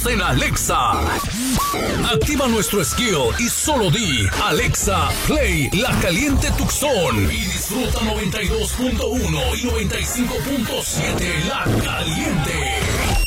en Alexa. Activa nuestro skill y solo di Alexa, play La Caliente Tucson y disfruta 92.1 y 95.7 La Caliente.